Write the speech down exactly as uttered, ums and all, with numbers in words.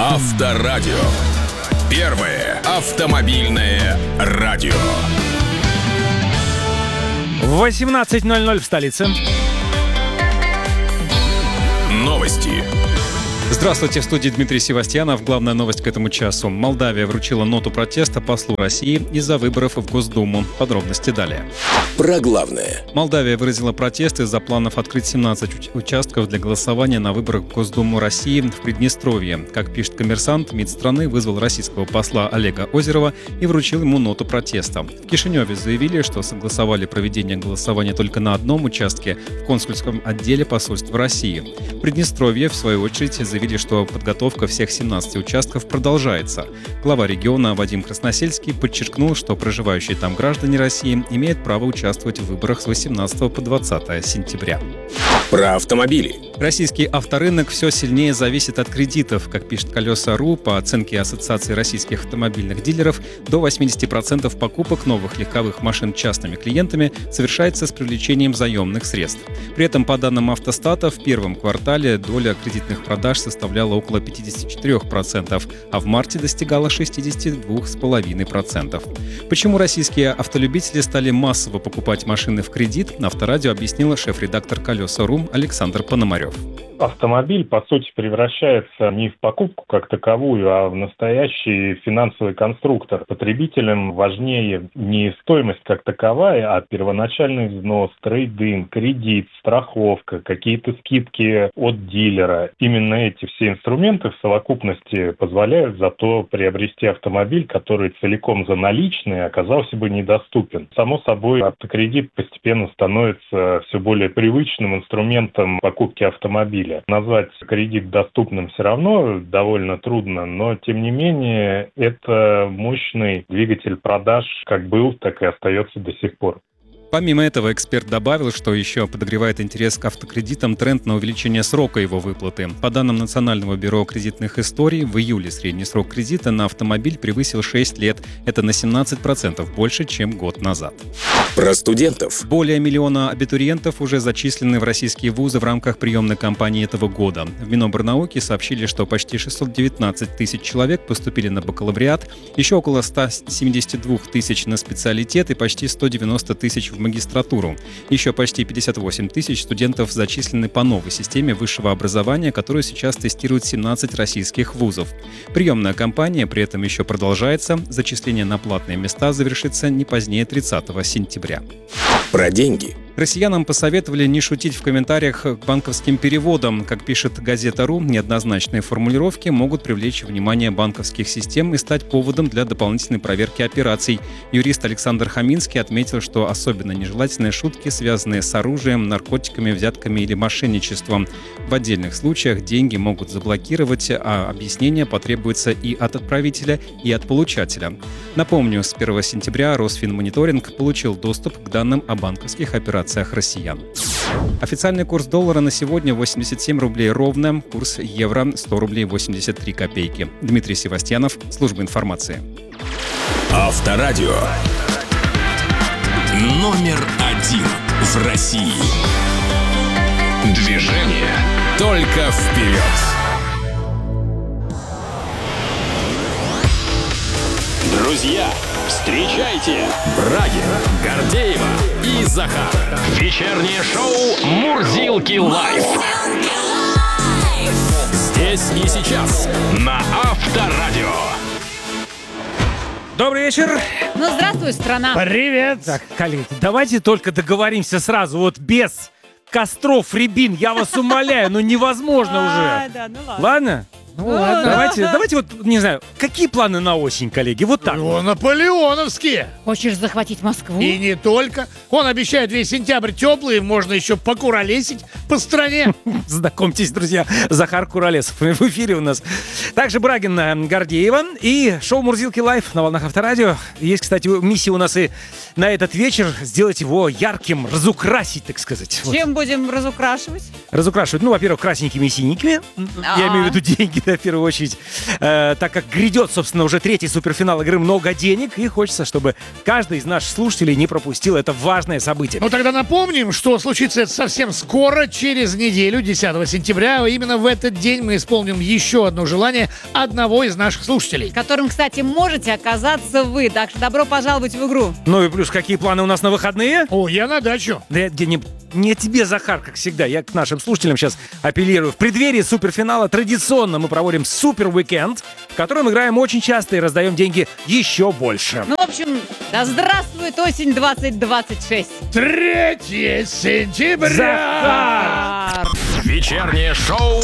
Авторадио. Первое автомобильное радио. восемнадцать ноль ноль в столице. Новости. Здравствуйте, в студии Дмитрий Севастьянов. Главная новость к этому часу. Молдавия вручила ноту протеста послу России из-за выборов в Госдуму. Подробности далее. Про главное. Молдавия выразила протест из-за планов открыть семнадцать уч- участков для голосования на выборах в Госдуму России в Приднестровье. Как пишет «Коммерсант», МИД страны вызвал российского посла Олега Озерова и вручил ему ноту протеста. В Кишиневе заявили, что согласовали проведение голосования только на одном участке в консульском отделе посольства России. В Приднестровье, в свою очередь, заявили, что подготовка всех семнадцати участков продолжается. Глава региона Вадим Красносельский подчеркнул, что проживающие там граждане России имеют право участвовать в выборах с восемнадцатого по двадцатое сентября. Про автомобили. Российский авторынок все сильнее зависит от кредитов. Как пишет Колеса.ру, по оценке Ассоциации российских автомобильных дилеров, до восемьдесят процентов покупок новых легковых машин частными клиентами совершается с привлечением заемных средств. При этом, по данным Автостата, в первом квартале доля кредитных продаж составляла около пятьдесят четыре процента, а в марте достигала шестьдесят два целых пять десятых процента. Почему российские автолюбители стали массово покупать машины в кредит, Авторадио объяснила шеф-редактор Колеса.ру Александр Пономарев. Автомобиль, по сути, превращается не в покупку как таковую, а в настоящий финансовый конструктор. Потребителям важнее не стоимость как таковая, а первоначальный взнос, трейд-ин, кредит, страховка, какие-то скидки от дилера. Именно эти все инструменты в совокупности позволяют зато приобрести автомобиль, который целиком за наличные оказался бы недоступен. Само собой, автокредит постепенно становится все более привычным инструментом покупки автомобиля. Назвать кредит доступным все равно довольно трудно, но тем не менее это мощный двигатель продаж, как был, так и остается до сих пор. Помимо этого, эксперт добавил, что еще подогревает интерес к автокредитам тренд на увеличение срока его выплаты. По данным Национального бюро кредитных историй, в июле средний срок кредита на автомобиль превысил шесть лет. Это на семнадцать процентов больше, чем год назад. Про студентов. Более миллиона абитуриентов уже зачислены в российские вузы в рамках приемной кампании этого года. В Минобрнауки сообщили, что почти шестьсот девятнадцать тысяч человек поступили на бакалавриат, еще около сто семьдесят два тысяч на специалитет и почти сто девяносто тысяч в магистратуру. Еще почти пятьдесят восемь тысяч студентов зачислены по новой системе высшего образования, которую сейчас тестируют семнадцать российских вузов. Приемная кампания при этом еще продолжается. Зачисление на платные места завершится не позднее тридцатого сентября. Про деньги. Россиянам посоветовали не шутить в комментариях к банковским переводам. Как пишет Газета.ру, неоднозначные формулировки могут привлечь внимание банковских систем и стать поводом для дополнительной проверки операций. Юрист Александр Хаминский отметил, что особенно нежелательные шутки, связанные с оружием, наркотиками, взятками или мошенничеством. В отдельных случаях деньги могут заблокировать, а объяснение потребуется и от отправителя, и от получателя. Напомню, с первого сентября Росфинмониторинг получил доступ к данным о банковских операциях россиян. Официальный курс доллара на сегодня восемьдесят семь рублей ровно, курс евро сто рублей восемьдесят три копейки. Дмитрий Севастьянов, служба информации. Авторадио. Номер один в России. Движение только вперед. Друзья, встречайте Брагина, Гордеева и Захар. Вечернее шоу «Мурзилки лайф». Здесь и сейчас на Авторадио. Добрый вечер. Ну, здравствуй, страна. Привет. Так, коллеги, давайте только договоримся сразу, вот без костров, рябин, я вас умоляю, ну невозможно уже. Да, ну ладно. Ладно? Ну ладно. Давайте, давайте вот, не знаю, какие планы на осень, коллеги? Вот так. О, наполеоновские! Хочешь захватить Москву? И не только. Он обещает весь сентябрь теплый, можно еще покуролесить по стране. Знакомьтесь, друзья, Захар Куролесов в эфире у нас. Также Брагин, Гордеева и шоу «Мурзилки лайф» на волнах Авторадио. Есть, кстати, миссия у нас и на этот вечер сделать его ярким, разукрасить, так сказать. Чем вот. Будем разукрашивать? Разукрашивать, ну, во-первых, красненькими и синенькими. А-а-а. Я имею в виду деньги. Да, в первую очередь, э, так как грядет, собственно, уже третий суперфинал игры «Много денег», и хочется, чтобы каждый из наших слушателей не пропустил это важное событие. Ну тогда напомним, что случится это совсем скоро, через неделю, десятого сентября. Именно в этот день мы исполним еще одно желание одного из наших слушателей. Которым, кстати, можете оказаться вы. Так что добро пожаловать в игру. Ну и плюс, какие планы у нас на выходные? О, я на дачу. Да я не, не тебе, Захар, как всегда. Я к нашим слушателям сейчас апеллирую. В преддверии суперфинала традиционно мы проводим супер-уикенд, в котором играем очень часто и раздаем деньги еще больше. Ну, в общем, да здравствует осень двадцать двадцать шесть. третьего сентября. Захар! Вечернее шоу